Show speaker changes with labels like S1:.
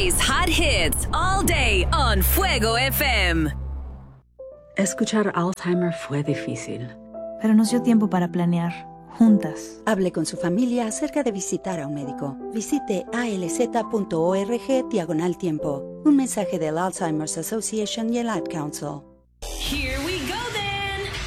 S1: Today's hot hits all day on Fuego FM.
S2: Escuchar Alzheimer fue difícil,
S3: pero nos dio tiempo para planear, juntas.
S4: Hable con su familia acerca de visitar a un médico. Visite alz.org/tiempo. Un mensaje del Alzheimer's Association y el Ad Council.
S1: Here